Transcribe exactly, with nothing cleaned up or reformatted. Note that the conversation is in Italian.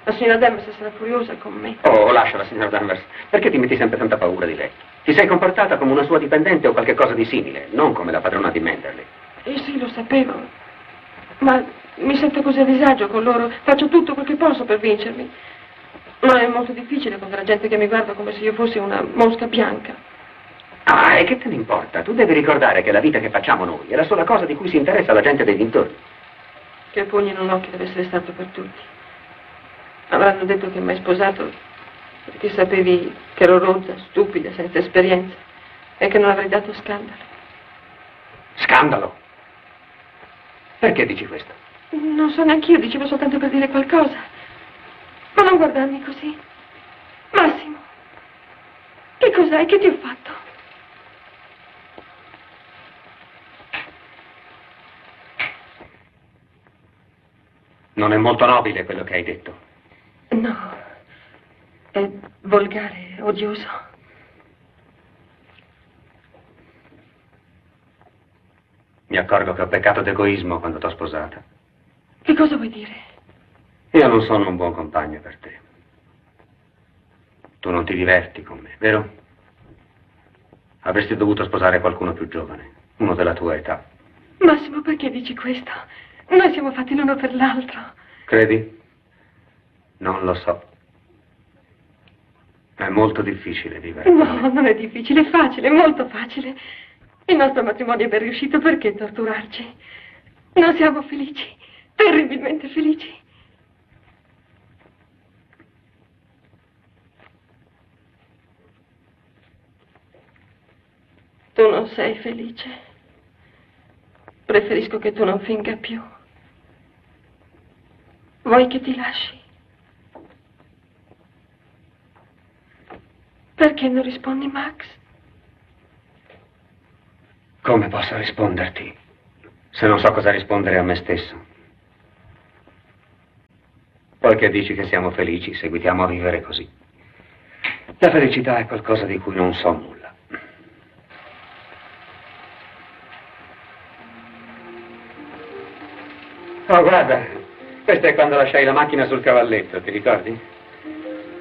La signora Danvers sarà furiosa con me. Oh, lasciala, signora Danvers. Perché ti metti sempre tanta paura di lei? Ti sei comportata come una sua dipendente o qualche cosa di simile, non come la padrona di Manderley. Eh sì, lo sapevo. Ma mi sento così a disagio con loro. Faccio tutto quel che posso per vincermi. Ma è molto difficile con la gente che mi guarda come se io fossi una mosca bianca. Ah, e che te ne importa? Tu devi ricordare che la vita che facciamo noi è la sola cosa di cui si interessa la gente dei dintorni. Che il pugno in un occhio deve essere stato per tutti. Avranno detto che mi hai sposato perché sapevi che ero rozza, stupida, senza esperienza e che non avrei dato scandalo. Scandalo? Perché dici questo? Non so neanche io, dicevo soltanto per dire qualcosa. Ma non guardarmi così. Massimo, che cos'hai? Che ti ho fatto? Non è molto nobile quello che hai detto. No, è volgare, odioso. Mi accorgo che ho peccato d'egoismo quando t'ho sposata. Che cosa vuoi dire? Io non sono un buon compagno per te. Tu non ti diverti con me, vero? Avresti dovuto sposare qualcuno più giovane, uno della tua età. Massimo, perché dici questo? Noi siamo fatti l'uno per l'altro. Credi? Non lo so. È molto difficile vivere. No, non è difficile, è facile, è molto facile. Il nostro matrimonio è ben riuscito, perché torturarci? Non siamo felici, terribilmente felici. Tu non sei felice. Preferisco che tu non finga più. Vuoi che ti lasci? Perché non rispondi, Max? Come posso risponderti se non so cosa rispondere a me stesso? Poiché dici che siamo felici, seguitiamo a vivere così. La felicità è qualcosa di cui non so nulla. Oh, guarda, questa è quando lasciai la macchina sul cavalletto, ti ricordi?